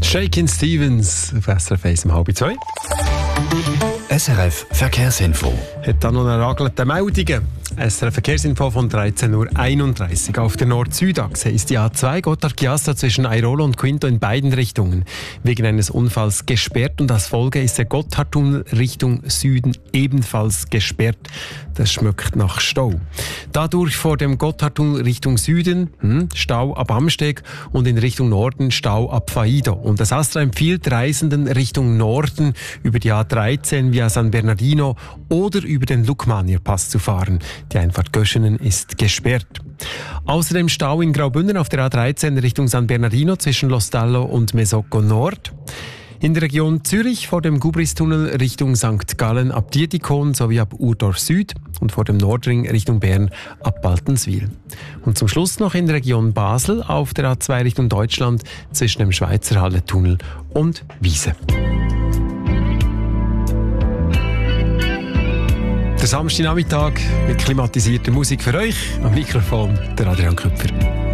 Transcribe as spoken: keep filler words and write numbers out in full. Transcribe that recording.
Shakin' Stevens auf S R F eins um halb zwei. S R F Verkehrsinfo. Hat da noch eine ragelte Meldungen. S R F Verkehrsinfo von dreizehn Uhr einunddreißig. Auf der Nord-Süd-Achse ist die A zwei Gotthard-Chiasso zwischen Airolo und Quinto in beiden Richtungen wegen eines Unfalls gesperrt und als Folge ist der Gotthardtunnel Richtung Süden ebenfalls gesperrt. Das schmeckt nach Stau. Dadurch vor dem Gotthardtunnel Richtung Süden hm, Stau ab Amsteg und in Richtung Norden Stau ab Faido. Und das Astra empfiehlt Reisenden Richtung Norden über die A dreizehn via San Bernardino oder über den Lukmanierpass zu fahren. Die Einfahrt Göschenen ist gesperrt. Außerdem Stau in Graubünden auf der A dreizehn Richtung San Bernardino zwischen Lostallo und Mesocco Nord. In der Region Zürich vor dem Gubristunnel Richtung Sankt Gallen ab Dietikon sowie ab Urdorf Süd und vor dem Nordring Richtung Bern ab Baltenswil. Und zum Schluss noch in der Region Basel auf der A zwei Richtung Deutschland zwischen dem Schweizer Halletunnel und Wiese. Der Samstagnachmittag mit klimatisierter Musik für euch. Am Mikrofon der Adrian Küpfer.